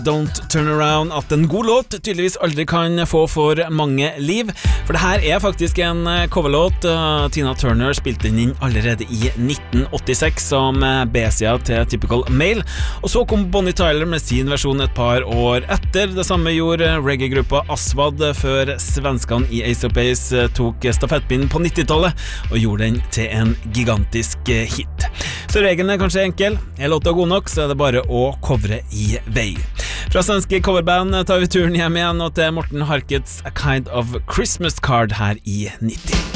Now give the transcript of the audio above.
Don't Turn Around, at en god låt tydeligvis aldri kan få for mange liv, for det her er faktisk en coverlåt. Tina Turner spilte den inn allerede i 1986 som B-sida til Typical Male, og så kom Bonnie Tyler med sin versjon et par år etter. Det samme gjorde reggae-gruppa Aswad før svenskene i Ace of Base tok stafettpinnen på 90-tallet og gjorde den til en gigantisk hit. Så regelen er kanskje enkel, er låta god nok, så er det bare å covre i vei. Fra svenske coverband tar vi turen hjem igjen og til Morten Harkets A Kind of Christmas Card her i 90.